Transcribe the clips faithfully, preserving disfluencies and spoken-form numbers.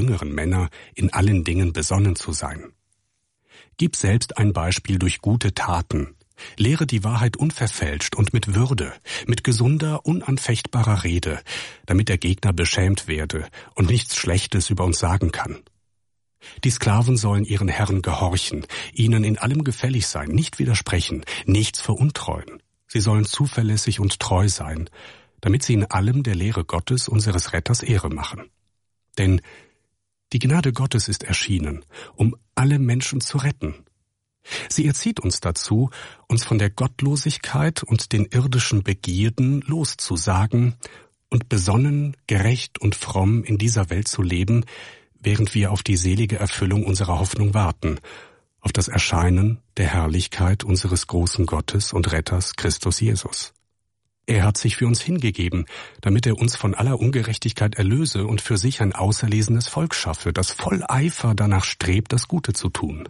jüngeren Männer, in allen Dingen besonnen zu sein. Gib selbst ein Beispiel durch gute Taten. Lehre die Wahrheit unverfälscht und mit Würde, mit gesunder, unanfechtbarer Rede, damit der Gegner beschämt werde und nichts Schlechtes über uns sagen kann. Die Sklaven sollen ihren Herren gehorchen, ihnen in allem gefällig sein, nicht widersprechen, nichts veruntreuen. Sie sollen zuverlässig und treu sein, damit sie in allem der Lehre Gottes, unseres Retters, Ehre machen. Denn die Gnade Gottes ist erschienen, um alle Menschen zu retten. Sie erzieht uns dazu, uns von der Gottlosigkeit und den irdischen Begierden loszusagen und besonnen, gerecht und fromm in dieser Welt zu leben, während wir auf die selige Erfüllung unserer Hoffnung warten, auf das Erscheinen der Herrlichkeit unseres großen Gottes und Retters Christus Jesus. Er hat sich für uns hingegeben, damit er uns von aller Ungerechtigkeit erlöse und für sich ein auserlesenes Volk schaffe, das voll Eifer danach strebt, das Gute zu tun.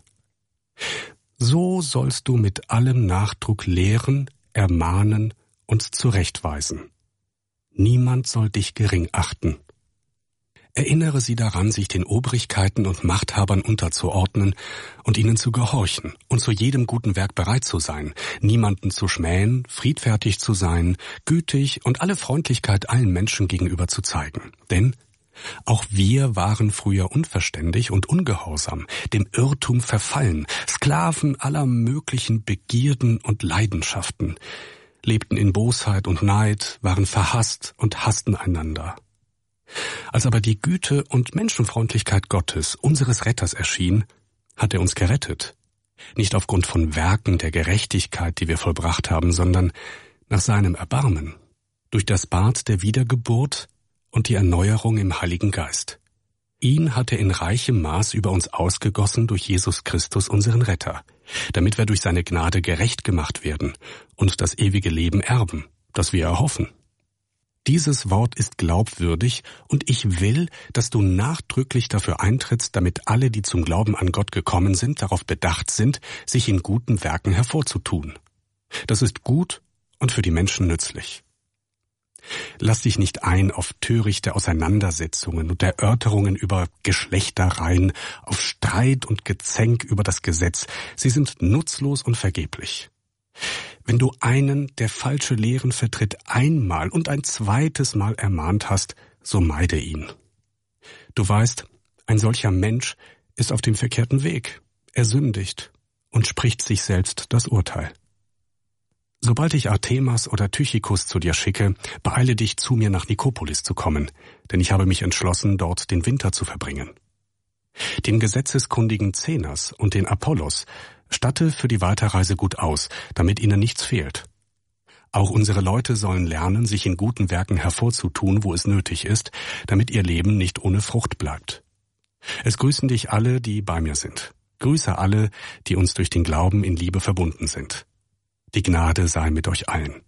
So sollst du mit allem Nachdruck lehren, ermahnen und zurechtweisen. Niemand soll dich gering achten. Erinnere sie daran, sich den Obrigkeiten und Machthabern unterzuordnen und ihnen zu gehorchen und zu jedem guten Werk bereit zu sein, niemanden zu schmähen, friedfertig zu sein, gütig und alle Freundlichkeit allen Menschen gegenüber zu zeigen. Denn auch wir waren früher unverständig und ungehorsam, dem Irrtum verfallen, Sklaven aller möglichen Begierden und Leidenschaften, lebten in Bosheit und Neid, waren verhasst und hassten einander. Als aber die Güte und Menschenfreundlichkeit Gottes, unseres Retters, erschien, hat er uns gerettet. Nicht aufgrund von Werken der Gerechtigkeit, die wir vollbracht haben, sondern nach seinem Erbarmen, durch das Bad der Wiedergeburt und die Erneuerung im Heiligen Geist. Ihn hat er in reichem Maß über uns ausgegossen durch Jesus Christus, unseren Retter, damit wir durch seine Gnade gerecht gemacht werden und das ewige Leben erben, das wir erhoffen. Dieses Wort ist glaubwürdig und ich will, dass du nachdrücklich dafür eintrittst, damit alle, die zum Glauben an Gott gekommen sind, darauf bedacht sind, sich in guten Werken hervorzutun. Das ist gut und für die Menschen nützlich. Lass dich nicht ein auf törichte Auseinandersetzungen und Erörterungen über Geschlechtereien, auf Streit und Gezänk über das Gesetz. Sie sind nutzlos und vergeblich. Wenn du einen, der falsche Lehren vertritt, einmal und ein zweites Mal ermahnt hast, so meide ihn. Du weißt, ein solcher Mensch ist auf dem verkehrten Weg. Er sündigt und spricht sich selbst das Urteil. Sobald ich Artemas oder Tychikus zu dir schicke, beeile dich, zu mir nach Nikopolis zu kommen, denn ich habe mich entschlossen, dort den Winter zu verbringen. Den gesetzeskundigen Zenas und den Apollos statte für die Weiterreise gut aus, damit ihnen nichts fehlt. Auch unsere Leute sollen lernen, sich in guten Werken hervorzutun, wo es nötig ist, damit ihr Leben nicht ohne Frucht bleibt. Es grüßen dich alle, die bei mir sind. Grüße alle, die uns durch den Glauben in Liebe verbunden sind. Die Gnade sei mit euch allen.